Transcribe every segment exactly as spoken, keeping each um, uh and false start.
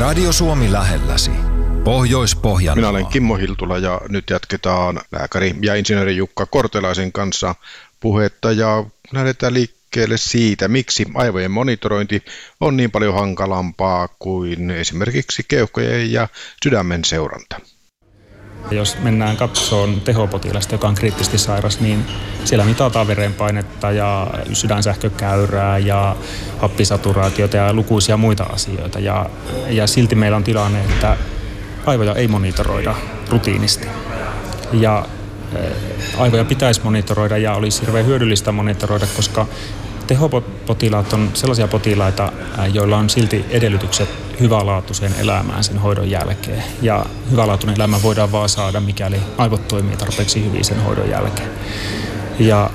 Radio Suomi lähelläsi. Pohjois-Pohjanmaa. Minä olen Kimmo Hiltula ja nyt jatketaan lääkäri ja insinööri Jukka Kortelaisen kanssa puhetta ja lähdetään liikkeelle siitä, miksi aivojen monitorointi on niin paljon hankalampaa kuin esimerkiksi keuhkojen ja sydämen seuranta. Jos mennään katsomaan tehopotilasta, joka on kriittisesti sairas, niin siellä mitataan verenpainetta ja sydänsähkökäyrää ja happisaturaatiota ja lukuisia muita asioita. Ja, ja silti meillä on tilanne, että aivoja ei monitoroida rutiinisti. Ja aivoja pitäisi monitoroida ja olisi hirveän hyödyllistä monitoroida, koska tehopotilaat on sellaisia potilaita, joilla on silti edellytykset hyvälaatuiseen elämään sen hoidon jälkeen. Ja hyvälaatuinen elämä voidaan vaan saada, mikäli aivot toimii tarpeeksi hyvin sen hoidon jälkeen. Ja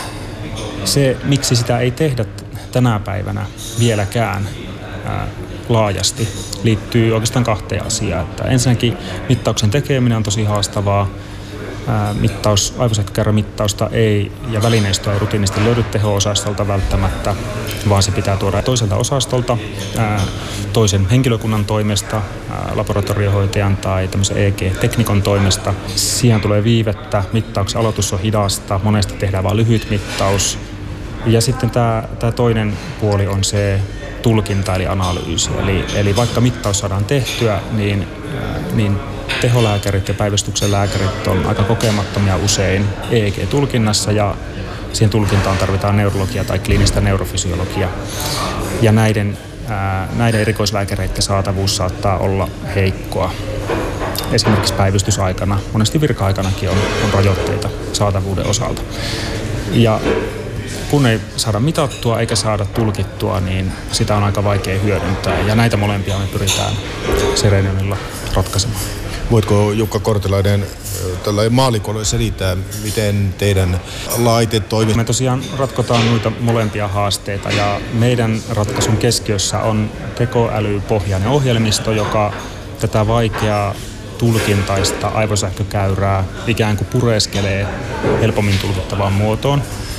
se, miksi sitä ei tehdä tänä päivänä vieläkään ää, laajasti, liittyy oikeastaan kahteen asiaan. Että ensinnäkin mittauksen tekeminen on tosi haastavaa. Mittaus, aivosähkökäyrän mittausta ei ja välineistöä ei rutiinisti löydy teho-osastolta välttämättä, vaan se pitää tuoda toiselta osastolta, ää, toisen henkilökunnan toimesta, ää, laboratoriohoitajan tai tämmöisen E E G-teknikon toimesta. Siihen tulee viivettä, mittauksen aloitus on hidasta, monesti tehdään vain lyhyt mittaus. Ja sitten tämä, tämä toinen puoli on se tulkinta eli analyysi. Eli, eli vaikka mittaus saadaan tehtyä, niin, ää, niin teholääkärit ja päivystyksen lääkärit on aika kokemattomia usein E E G-tulkinnassa ja siihen tulkintaan tarvitaan neurologia tai kliinistä neurofysiologia. Ja näiden, ää, näiden erikoislääkäreiden saatavuus saattaa olla heikkoa. Esimerkiksi päivystysaikana, monesti virka-aikanakin on, on rajoitteita saatavuuden osalta. Ja kun ei saada mitattua eikä saada tulkittua, niin sitä on aika vaikea hyödyntää. Ja näitä molempia me pyritään Serenionilla ratkaisemaan. Voitko Jukka Kortelainen tällä maalikolle selittää, miten teidän laite toimii? Me tosiaan ratkotaan noita molempia haasteita ja meidän ratkaisun keskiössä on tekoälypohjainen ohjelmisto, joka tätä vaikeaa tulkintaista aivosähkökäyrää ikään kuin pureskelee helpommin tulkittavaan muotoon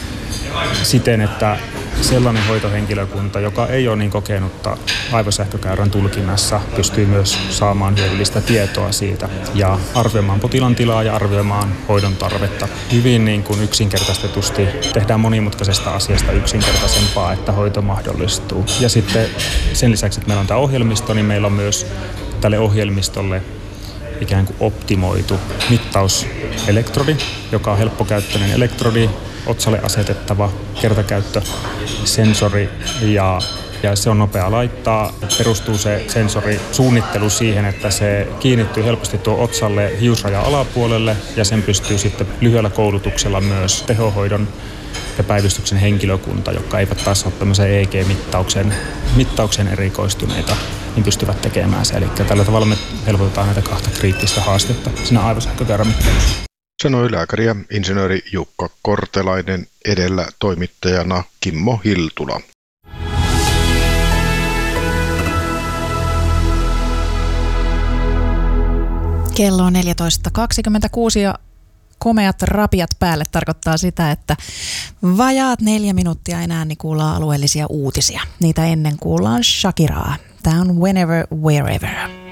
siten, että sellainen hoitohenkilökunta, joka ei ole niin kokenutta aivosähkökäyrän tulkinnassa, pystyy myös saamaan hyödyllistä tietoa siitä ja arvioimaan potilaan tilaa ja arvioimaan hoidon tarvetta. Hyvin niin kuin yksinkertaistetusti tehdään monimutkaisesta asiasta yksinkertaisempaa, että hoito mahdollistuu. Ja sitten sen lisäksi, että meillä on tämä ohjelmisto, niin meillä on myös tälle ohjelmistolle ikään kuin optimoitu mittauselektrodi, joka on helppokäyttöinen elektrodi, otsalle asetettava kertakäyttösensori ja, ja se on nopea laittaa. Perustuu se sensori suunnittelu siihen, että se kiinnittyy helposti tuo otsalle hiusrajan alapuolelle ja sen pystyy sitten lyhyellä koulutuksella myös tehohoidon ja päivystyksen henkilökunta, jotka eivät taas ole tämmöisen E E G-mittauksen mittauksen erikoistuneita, niin pystyvät tekemään se. Eli tällä tavalla me helpotetaan näitä kahta kriittistä haastetta siinä aivosähkökäyrän mittauksessa. Sanoi lääkäri ja insinööri Jukka Kortelainen, edellä toimittajana Kimmo Hiltula. Kello on neljätoista kaksikymmentäkuusi ja komeat rapiat päälle tarkoittaa sitä, että vajaat neljä minuuttia enää niin kuullaan alueellisia uutisia. Niitä ennen kuullaan Shakiraa. Tämä on Whenever, Wherever.